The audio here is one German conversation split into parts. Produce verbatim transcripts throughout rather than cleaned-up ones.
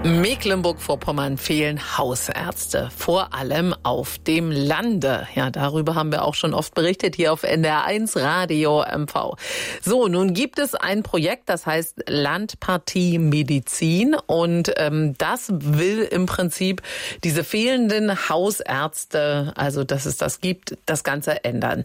Mecklenburg-Vorpommern fehlen Hausärzte, vor allem auf dem Lande. Ja, darüber haben wir auch schon oft berichtet hier auf N D R eins Radio M V. So, nun gibt es ein Projekt, das heißt Landpartie Medizin und ähm, das will im Prinzip diese fehlenden Hausärzte, also dass es das gibt, das Ganze ändern.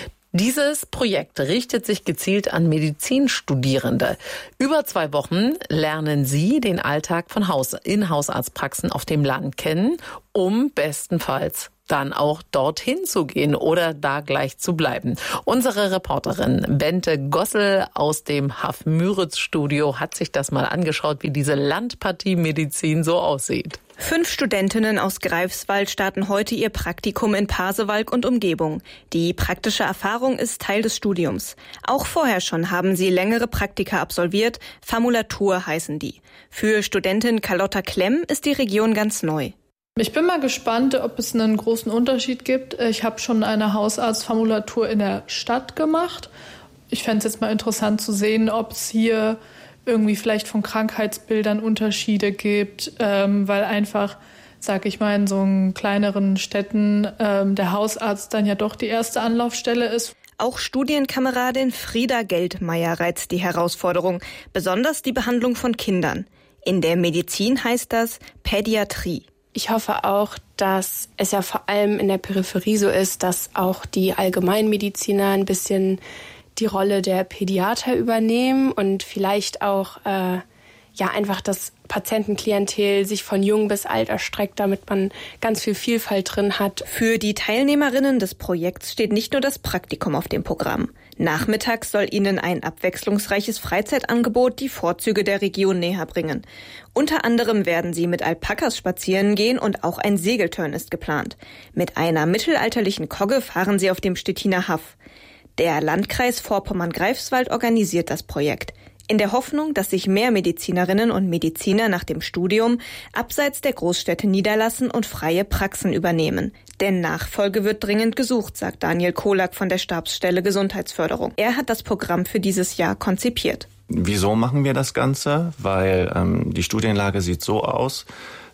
Dieses Projekt richtet sich gezielt an Medizinstudierende. Über zwei Wochen lernen sie den Alltag von Haus in Hausarztpraxen auf dem Land kennen, um bestenfalls dann auch dorthin zu gehen oder da gleich zu bleiben. Unsere Reporterin Bente Gossel aus dem Haff-Müritz-Studio hat sich das mal angeschaut, wie diese Landpartie Medizin so aussieht. Fünf Studentinnen aus Greifswald starten heute ihr Praktikum in Pasewalk und Umgebung. Die praktische Erfahrung ist Teil des Studiums. Auch vorher schon haben sie längere Praktika absolviert, Famulatur heißen die. Für Studentin Carlotta Klemm ist die Region ganz neu. Ich bin mal gespannt, ob es einen großen Unterschied gibt. Ich habe schon eine Hausarztformulatur in der Stadt gemacht. Ich fände es jetzt mal interessant zu sehen, ob es hier irgendwie vielleicht von Krankheitsbildern Unterschiede gibt, ähm, weil einfach, sag ich mal, in so kleineren Städten ähm, der Hausarzt dann ja doch die erste Anlaufstelle ist. Auch Studienkameradin Frieda Geldmeier reizt die Herausforderung, besonders die Behandlung von Kindern. In der Medizin heißt das Pädiatrie. Ich hoffe auch, dass es ja vor allem in der Peripherie so ist, dass auch die Allgemeinmediziner ein bisschen die Rolle der Pädiater übernehmen und vielleicht auch äh, ja einfach das Patientenklientel sich von jung bis alt erstreckt, damit man ganz viel Vielfalt drin hat. Für die Teilnehmerinnen des Projekts steht nicht nur das Praktikum auf dem Programm. Nachmittags soll ihnen ein abwechslungsreiches Freizeitangebot die Vorzüge der Region näher bringen. Unter anderem werden sie mit Alpakas spazieren gehen und auch ein Segeltörn ist geplant. Mit einer mittelalterlichen Kogge fahren sie auf dem Stettiner Haff. Der Landkreis Vorpommern-Greifswald organisiert das Projekt, in der Hoffnung, dass sich mehr Medizinerinnen und Mediziner nach dem Studium abseits der Großstädte niederlassen und freie Praxen übernehmen. Denn Nachfolge wird dringend gesucht, sagt Daniel Kolak von der Stabsstelle Gesundheitsförderung. Er hat das Programm für dieses Jahr konzipiert. Wieso machen wir das Ganze? Weil ähm, die Studienlage sieht so aus,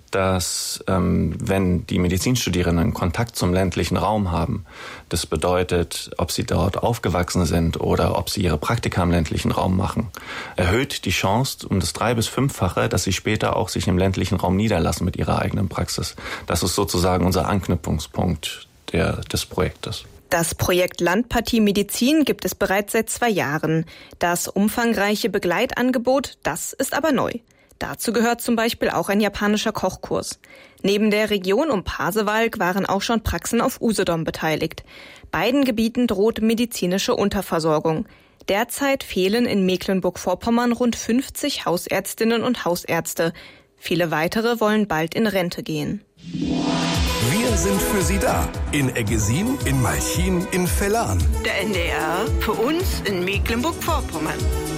dass ähm, wenn die Medizinstudierenden Kontakt zum ländlichen Raum haben, das bedeutet, ob sie dort aufgewachsen sind oder ob sie ihre Praktika im ländlichen Raum machen, erhöht die Chance um das drei- bis fünffache, dass sie später auch sich im ländlichen Raum niederlassen mit ihrer eigenen Praxis. Das ist sozusagen unser Anknüpfungspunkt der, des Projektes. Das Projekt Landpartie Medizin gibt es bereits seit zwei Jahren. Das umfangreiche Begleitangebot, das ist aber neu. Dazu gehört zum Beispiel auch ein japanischer Kochkurs. Neben der Region um Pasewalk waren auch schon Praxen auf Usedom beteiligt. Beiden Gebieten droht medizinische Unterversorgung. Derzeit fehlen in Mecklenburg-Vorpommern rund fünfzig Hausärztinnen und Hausärzte. Viele weitere wollen bald in Rente gehen. Wir sind für Sie da. In Eggesin, in Malchin, in Vellan. Der N D R für uns in Mecklenburg-Vorpommern.